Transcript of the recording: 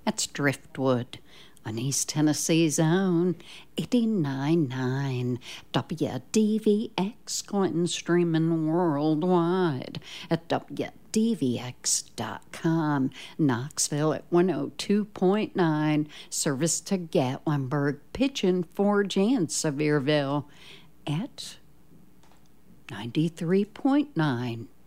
That's Driftwood on East Tennessee's own 89.9 WDVX, Clinton, streaming worldwide at WDVX.com. Knoxville at 102.9, service to Gatlinburg, Pigeon Forge, and Sevierville at 93.9.